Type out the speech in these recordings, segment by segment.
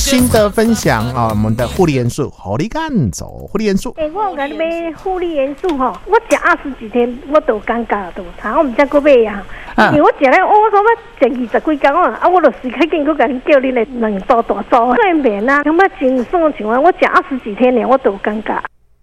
新的分享啊，我们的护理元素，护理干走护理元素。 我有甲你买护理元素吼，我食20几天，我都尴尬都差，我们才搁买啊。因为我食了，我感觉食20几天啊，我就随开紧搁甲你叫你来2包大包，对面啊，感觉真爽情况，我食20几天呢，我都尴尬。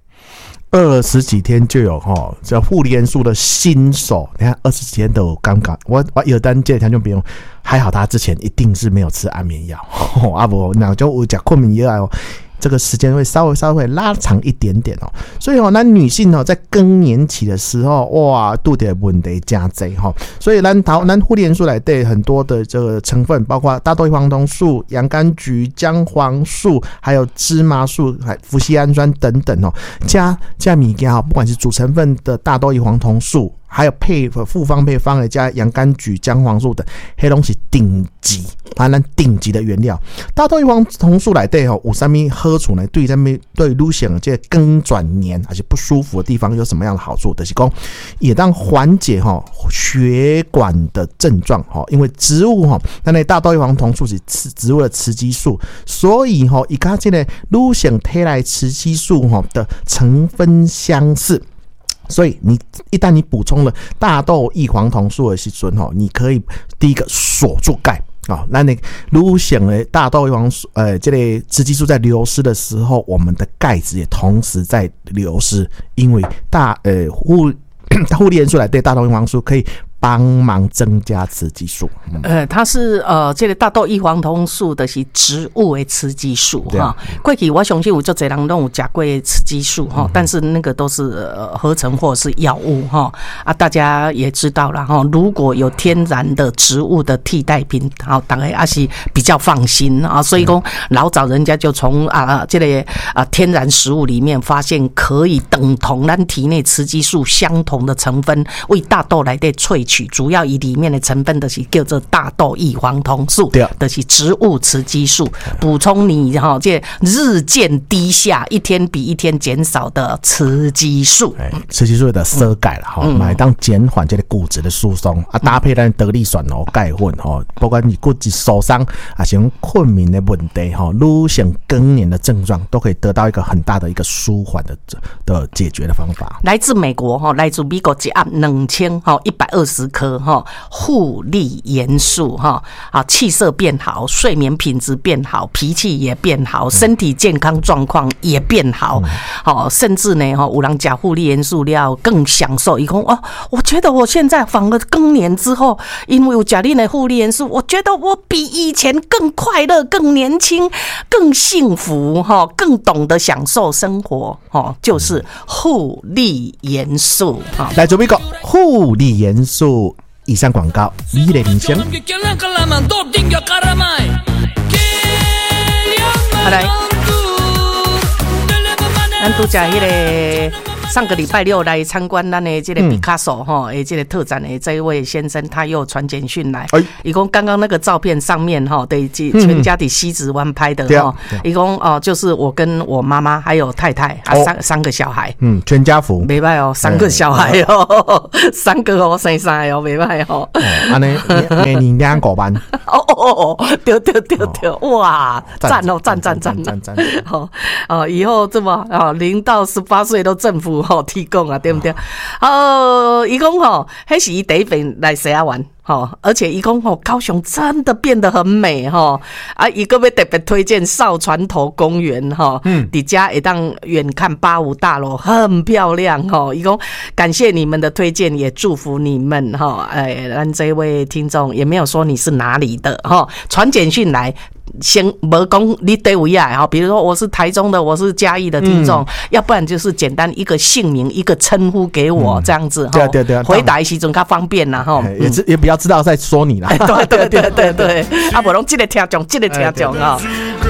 20几天就有这护理元素的新手，你看20几天都有尴尬。我有单这条就不用，还好他之前一定是没有吃安眠药，啊不，那就有吃困眠药哦。这个时间会稍微拉长一点点哦，所以那女性在更年期的时候，哇，肚子的问题加多哈，所以咱护理元素来对很多的这个成分，包括大豆异黄酮素、洋甘菊、姜黄素，还有芝麻素、脯酰氨酸等等哦，加物件不管是主成分的大豆异黄酮素。还有复方配方的加洋甘菊、姜黄素等，那都是顶级，咱顶级的原料。大豆异黄酮素来对有什么好处呢？对女性这更转年还是不舒服的地方有什么样的好处？就是说，也让缓解血管的症状因为植物那大豆异黄酮素是植物的雌激素，所以以它这个女性体内雌激素的成分相似。所以一旦你补充了大豆异黄酮素的时候，你可以第一个锁住钙那你女性的大豆异黄素这类雌激素在流失的时候，我们的钙质也同时在流失，因为护理元素来对大豆异黄素可以帮忙增加雌激素。 它是这个大豆异黄酮素的是植物的雌激素哈。过去我相信有很多人都有吃过雌激素哈，但是那个都是合成或是药物哈啊，大家也知道了哈。如果有天然的植物的替代品，好，大家也是比较放心啊。所以说老早人家就从这个天然食物里面发现可以等同咱体内雌激素相同的成分，为大豆来的萃取。主要以里面的成分就是叫做大豆异黄酮素，就是植物雌激素，补充你这日渐低下、一天比一天减少的雌激素。 雌激素的摄钙啦，来当减缓这个骨质的疏松啊，搭配咱得力酸钙粉不管你骨质受伤还是困眠的问题女性更年的症状，都可以得到一个很大的一个舒缓的解决的方法。 来自美国来自美国一盒2120颗护理元素气色变好，睡眠品质变好，脾气也变好，身体健康状况也变好甚至呢有人吃护理元素了更享受。他说我觉得我现在反而更年之后，因为有吃你的护理元素，我觉得我比以前更快乐、更年轻、更幸福更懂得享受生活就是护理元素来自美国护理元素。以上广告，美丽人生。 好来，咱拄只迄个。上个礼拜六来参观咱的这个毕卡索这个特展的这一位先生，他又传简讯来，一共刚刚那个照片上面对全家的西子湾拍的一共就是我跟我妈妈还有太太三个小孩， 全家福， 没歹3个小孩3个生3个没歹安尼每年2班对哇，赞以后这么0到18岁都政府提供对不对？他说那是他第一遍来西亚玩而且他说高雄真的变得很美他要特别推荐少船头公园在家可以远看85大楼，很漂亮他说感谢你们的推荐，也祝福你们咱这位听众也没有说你是哪里的传简讯来，先没讲你对位啊，比如说我是台中的，我是嘉义的听众，要不然就是简单一个姓名一个称呼给我这样子对回答的时候较方便啦也比较知道在说你啦对啊不然这个听众